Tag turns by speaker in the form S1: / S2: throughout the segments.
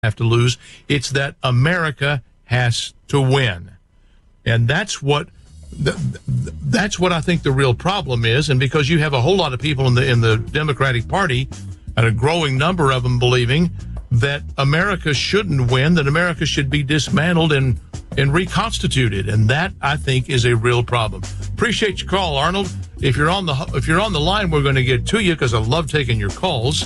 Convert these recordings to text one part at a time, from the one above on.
S1: have to lose. It's that America has to win. And that's what I think the real problem is. And because you have a whole lot of people in the Democratic Party, and a growing number of them believing that America shouldn't win, that America should be dismantled and reconstituted. And that, I think, is a real problem. Appreciate your call, Arnold. If you're on the line, we're going to get to you because I love taking your calls.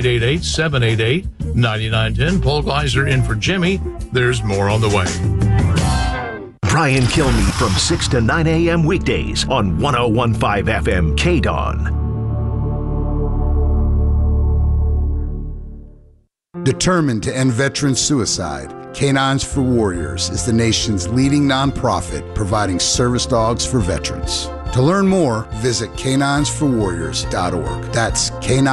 S1: 888-788-9910. Paul Gleiser in for Jimmy. There's more on the way.
S2: Brian Kilmeade from 6 to 9 a.m. weekdays on 101.5 FM KDON.
S3: Determined to end veteran suicide, Canines for Warriors is the nation's leading nonprofit providing service dogs for veterans. To learn more, visit caninesforwarriors.org. That's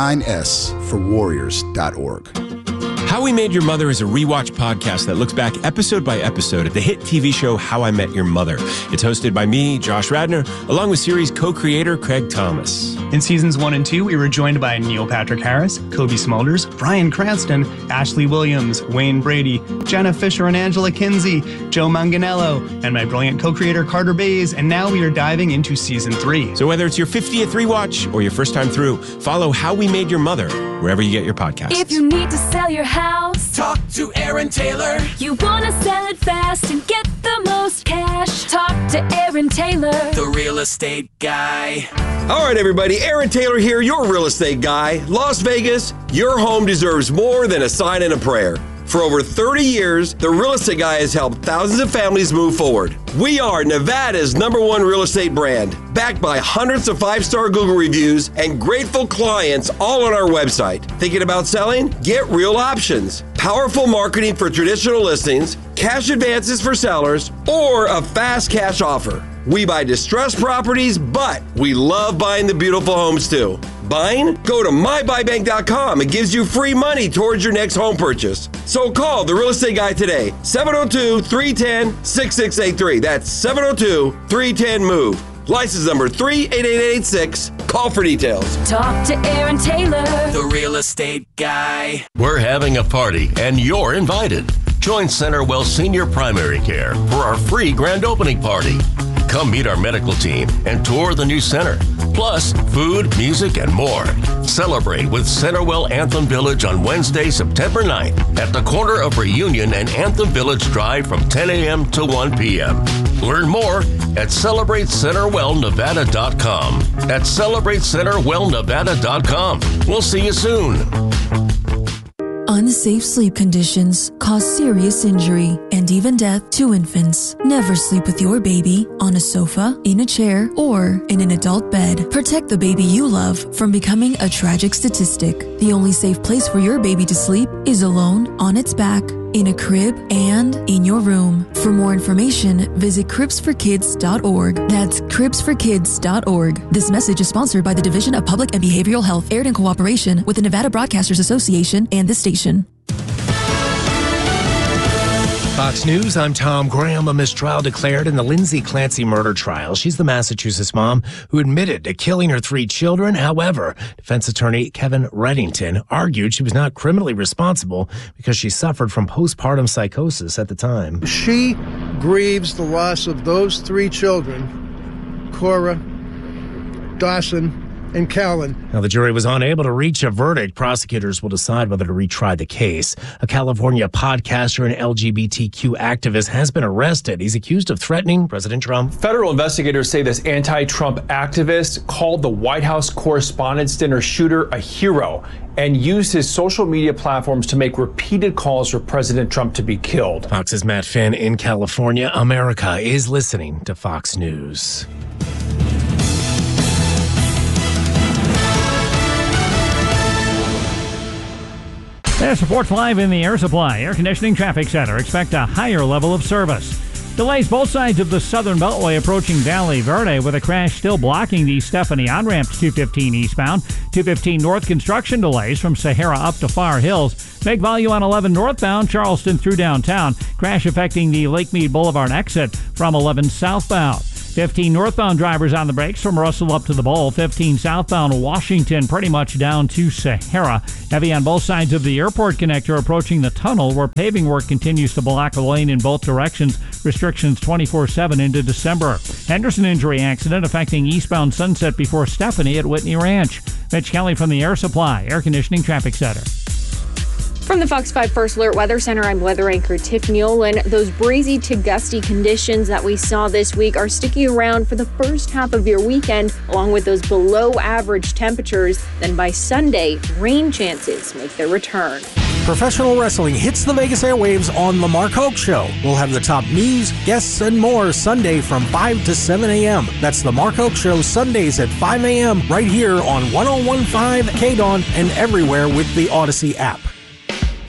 S3: caninesforwarriors.org.
S4: How We Made Your Mother is a rewatch podcast that looks back episode by episode at the hit TV show How I Met Your Mother. It's hosted by me, Josh Radnor, along with series co-creator Craig Thomas.
S5: In seasons 1 and 2, we were joined by Neil Patrick Harris, Kobe Smulders, Bryan Cranston, Ashley Williams, Wayne Brady, Jenna Fisher and Angela Kinsey, Joe Manganiello, and my brilliant co-creator Carter Bays. And now we are diving into season 3.
S4: So whether it's your 50th rewatch or your first time through, follow How We Made Your Mother wherever you get your podcasts.
S6: If you need to sell your house,
S7: talk to Aaron Taylor.
S6: You want to sell it fast and get the most cash, talk to Aaron Taylor,
S7: the real estate guy.
S8: All right, everybody, Aaron Taylor here, your real estate guy. Las Vegas, your home deserves more than a sign and a prayer. For over 30 years, the Real Estate Guy has helped thousands of families move forward. We are Nevada's #1 real estate brand, backed by hundreds of 5-star Google reviews and grateful clients all on our website. Thinking about selling? Get Real Options. Powerful marketing for traditional listings, cash advances for sellers, or a fast cash offer. We buy distressed properties, but we love buying the beautiful homes too. Buying? Go to mybuybank.com. It gives you free money towards your next home purchase. So call the Real Estate Guy today, 702-310-6683. That's 702-310-MOVE. License number 38886. Call for details.
S6: talk to Aaron Taylor,
S7: the real estate guy.
S9: We're having a party and you're invited. Join CenterWell Senior Primary Care for our free grand opening party. Come meet our medical team and tour the new center. Plus, food, music, and more. Celebrate with CenterWell Anthem Village on Wednesday, September 9th at the corner of Reunion and Anthem Village Drive from 10 a.m. to 1 p.m. Learn more at CelebrateCenterWellNevada.com. At CelebrateCenterWellNevada.com. We'll see you soon.
S10: Unsafe sleep conditions cause serious injury and even death to infants. Never sleep with your baby on a sofa, in a chair, or in an adult bed. Protect the baby you love from becoming a tragic statistic. The only safe place for your baby to sleep is alone, on its back, in a crib, and in your room. For more information, visit cribsforkids.org. That's cribsforkids.org. This message is sponsored by the Division of Public and Behavioral Health, aired in cooperation with the Nevada Broadcasters Association and this station.
S11: Fox News, I'm Tom Graham. A mistrial declared in the Lindsay Clancy murder trial. She's the Massachusetts mom who admitted to killing her 3 children. However, defense attorney Kevin Reddington argued she was not criminally responsible because she suffered from postpartum psychosis at the time.
S12: She grieves the loss of those 3 children, Cora, Dawson, and Callan.
S11: Now, the jury was unable to reach a verdict. Prosecutors will decide whether to retry the case. A California podcaster and LGBTQ activist has been arrested. He's accused of threatening President Trump.
S13: Federal investigators say this anti-Trump activist called the White House Correspondents' Dinner shooter a hero and used his social media platforms to make repeated calls for President Trump to be killed.
S11: Fox's Matt Finn in California. America is listening to Fox News.
S14: There's Sports Live in the Air Supply Air Conditioning Traffic Center. Expect a higher level of service. Delays both sides of the Southern Beltway approaching Valley Verde, with a crash still blocking the Stephanie on-ramp to 215 eastbound. 215 north construction delays from Sahara up to Far Hills. Big volume on 11 northbound, Charleston through downtown. Crash affecting the Lake Mead Boulevard exit from 11 southbound. 15 northbound drivers on the brakes from Russell up to the Bowl. 15 southbound Washington pretty much down to Sahara. Heavy on both sides of the airport connector approaching the tunnel where paving work continues to block a lane in both directions. Restrictions 24/7 into December. Henderson injury accident affecting eastbound Sunset before Stephanie at Whitney Ranch. Mitch Kelly from the Air Supply Air Conditioning Traffic Center.
S15: From the Fox 5 First Alert Weather Center, I'm weather anchor Tiff Nealon. Those breezy to gusty conditions that we saw this week are sticking around for the first half of your weekend, along with those below average temperatures. Then by Sunday, rain chances make their return.
S16: Professional wrestling hits the Vegas airwaves on The Mark Hoke Show. We'll have the top news, guests, and more Sunday from 5 to 7 a.m. That's The Mark Hoke Show Sundays at 5 a.m. right here on 101.5 KDON and everywhere with the Odyssey app.